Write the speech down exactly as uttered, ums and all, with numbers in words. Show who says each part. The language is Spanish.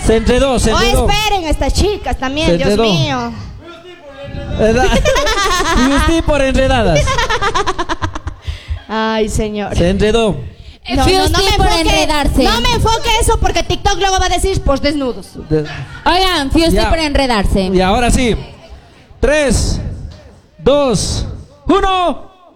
Speaker 1: Se enredó, se enredó.
Speaker 2: Oh, esperen, estas chicas también,
Speaker 1: Se
Speaker 2: Dios
Speaker 1: enredó.
Speaker 2: mío.
Speaker 1: Y usted por enredadas.
Speaker 2: Ay, señor.
Speaker 1: Se enredó.
Speaker 2: No,
Speaker 3: Fui
Speaker 2: no, no
Speaker 3: usted
Speaker 2: me
Speaker 3: por
Speaker 2: enfoque,
Speaker 3: enredarse.
Speaker 2: no me enfoque eso porque TikTok luego va a decir pues desnudos.
Speaker 1: De-
Speaker 3: Oigan, fui usted
Speaker 1: Ya.
Speaker 3: por enredarse.
Speaker 1: Y ahora sí. Tres, dos, uno.